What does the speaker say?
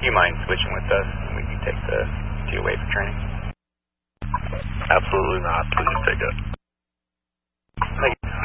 you mind switching with us and we can take the TOA for training? Absolutely not. Please take it. Thank you.